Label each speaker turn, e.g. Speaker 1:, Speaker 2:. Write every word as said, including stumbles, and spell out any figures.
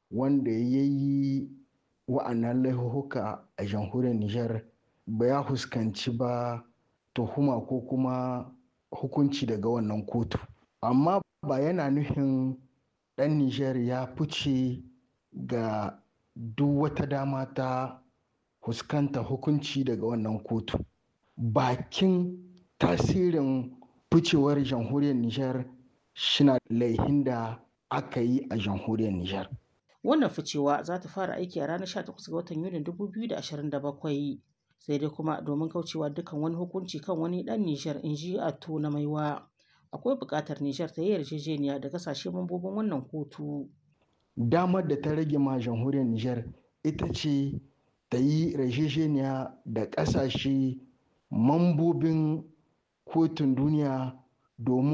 Speaker 1: wanda ya yi wa'annan laifuka a jamhuriyar Nijar ba ya fuskanci ba tuhuma ko kuma hukunci daga wannan kotu. Amma ba yana nufin ɗan Nijar ya fice ga duk wata dama ta fuskanta hukunci daga wannan kotu. Bakin tasirin ficewar jamhuriyar Nijar shina laihin da aka yi a jamhuriyar Nijar.
Speaker 2: Wannan ficewa za ta fara aiki a ranar sha takwas ga watan Yunin dubu biyu da ashirin da bakwai. Sai dai kuma domin kaucewa dukkan wani hukunci kan wani ɗan Nijar, in ji Atto na Maiwa, akwai buƙatar Nijar ta yi yarjejeniya da ƙasashe mambobin wannan kotu.
Speaker 1: Damar da ta rage ma jamhuriyar Nijar ita ce ta yi yarjejeniya da ƙasashe mambobin kotun duniya domin